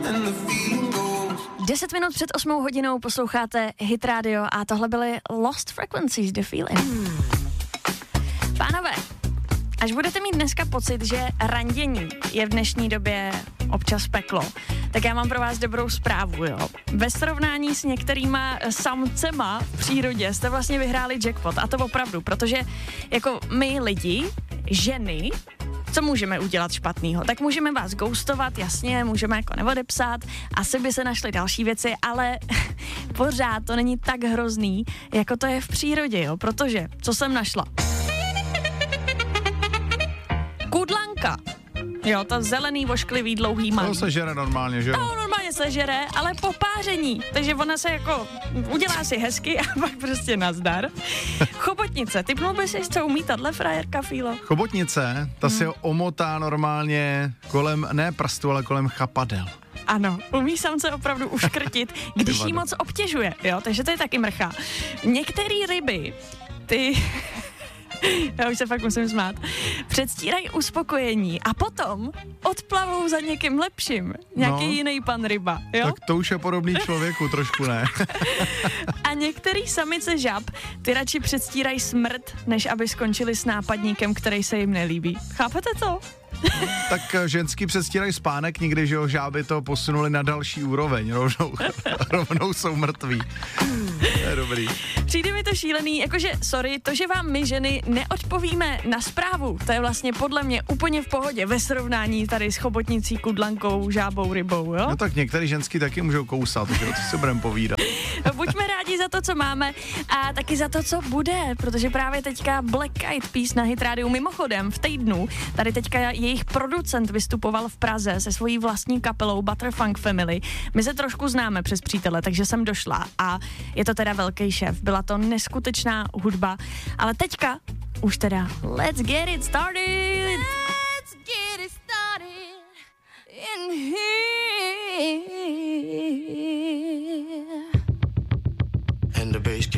10 minut před 8 hodinou posloucháte Hit Radio a tohle byly Lost Frequencies, The Feeling. Pánové, až budete mít dneska pocit, že randění je v dnešní době občas peklo, tak já mám pro vás dobrou zprávu, jo. Ve srovnání s některýma samcema v přírodě jste vlastně vyhráli jackpot, a to opravdu, protože jako my lidi, ženy, co můžeme udělat špatného? Tak můžeme vás ghostovat, jasně, můžeme jako neodepsat, asi by se našly další věci, ale pořád to není tak hrozný, jako to je v přírodě, jo, protože, co jsem našla? Kudlanka. Jo, to zelený, vošklivý, dlouhý malý. To se žere normálně, že jo? To normálně se žere, ale po páření. Takže ona se jako udělá si hezky a pak prostě nazdar. Chobotnice, typnul bys si, co umí tahle frajerka, Fílo? Chobotnice, ta si ho omotá normálně kolem, ne prstu, ale kolem chapadel. Ano, umí samce opravdu uškrtit, když jí moc obtěžuje, jo, takže to je taky mrcha. Některé ryby, ty... Já už se fakt musím smát. Předstírají uspokojení a potom odplavou za někým lepším. Nějaký jiný pan ryba, jo? Tak to už je podobný člověku trošku, ne? A některý samice žab, ty radši předstírají smrt, než aby skončili s nápadníkem, který se jim nelíbí. Chápete to? Tak ženský předstírají spánek nikdy, že jo, žáby to posunuli na další úroveň, rovnou jsou mrtví. To je dobrý. Přijde mi to šílený, jakože, sorry, to, že vám my ženy neodpovíme na zprávu, to je vlastně podle mě úplně v pohodě ve srovnání tady s chobotnicí, kudlankou, žábou, rybou, jo? No tak některý ženský taky můžou kousat, že jo, to si budeme povídat. Buďme rádi za to, co máme a taky za to, co bude, protože právě teďka Black Eyed Peas na Hit Radio, mimochodem v týdnu, tady teďka jejich producent vystupoval v Praze se svojí vlastní kapelou Butterfunk Family. My se trošku známe přes přítele, takže jsem došla a je to teda velký šéf. Byla to neskutečná hudba, ale teďka už teda let's get it started. Let's get it started in here.